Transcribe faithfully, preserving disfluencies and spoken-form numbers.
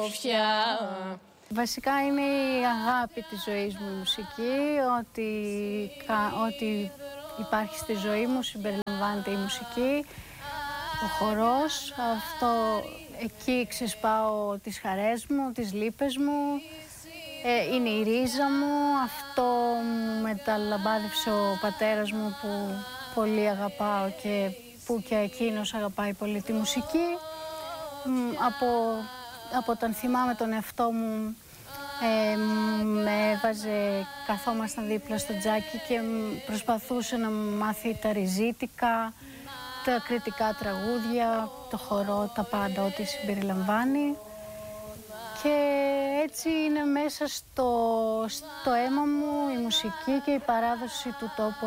ομορφιά. Βασικά είναι η αγάπη της ζωής μου η μουσική, ότι, ότι υπάρχει στη ζωή μου συμπεριλαμβάνεται η μουσική, ο χορός, αυτό εκεί ξεσπάω τις χαρές μου, τις λύπες μου, ε, είναι η ρίζα μου, αυτό μου μεταλαμπάδευσε ο πατέρας μου που πολύ αγαπάω και που και εκείνος αγαπάει πολύ τη μουσική. Από, από όταν θυμάμαι τον εαυτό μου, Ε, με έβαζε, καθόμασταν δίπλα στο τζάκι και προσπαθούσε να μου μάθει τα ριζίτικα, τα κριτικά τραγούδια, το χορό, τα πάντα ό,τι συμπεριλαμβάνει. Και έτσι είναι μέσα στο, στο αίμα μου η μουσική και η παράδοση του τόπου